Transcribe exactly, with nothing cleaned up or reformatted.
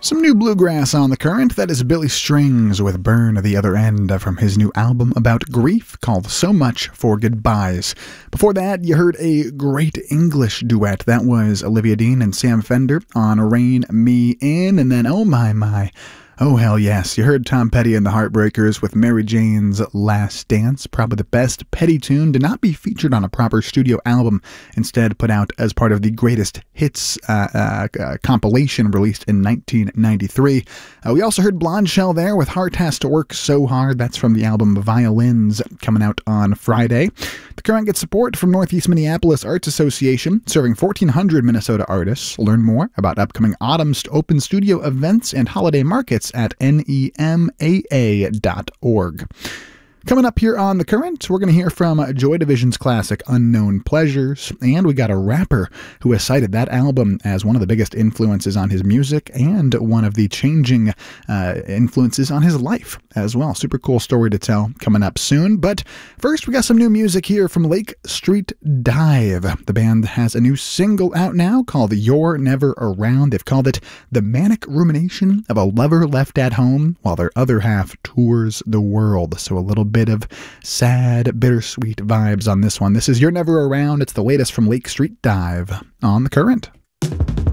Some new bluegrass on the current. That is Billy Strings with Burn at the Other End from his new album about grief called So Much for Goodbyes. Before that, you heard a great English duet. That was Olivia Dean and Sam Fender on Rein Me In. And then, oh my, my. Oh, hell yes. You heard Tom Petty and the Heartbreakers with Mary Jane's Last Dance, probably the best Petty tune to not be featured on a proper studio album, instead put out as part of the Greatest Hits uh, uh, uh, compilation released in nineteen ninety-three. Uh, we also heard Blonde Shell there with Heart Has to Work So Hard. That's from the album Violins, coming out on Friday. The Current gets support from Northeast Minneapolis Arts Association, serving fourteen hundred Minnesota artists. Learn more about upcoming autumn open studio events and holiday markets at N E M A A dot org. Coming up here on The Current, we're going to hear from Joy Division's classic Unknown Pleasures, and we got a rapper who has cited that album as one of the biggest influences on his music and one of the changing uh, influences on his life as well. Super cool story to tell coming up soon, but first we got some new music here from Lake Street Dive. The band has a new single out now called You're Never Around. They've called it The Manic Rumination of a Lover Left at Home while their other half tours the world. So a little bit of sad, bittersweet vibes on this one. This is You're Never Around. It's the latest from Lake Street Dive on The Current.